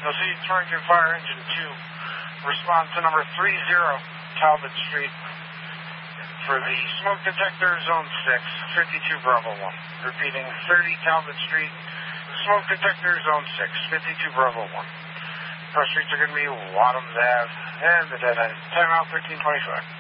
see Torrington Fire Engine 2. Respond to number 30 Talbot Street for the smoke detector, Zone 6, 52 Bravo 1. Repeating, 30 Talbot Street, smoke detector, Zone 6, 52 Bravo 1. Cross streets are going to be Wadhams Ave and the dead end. Timeout 1325.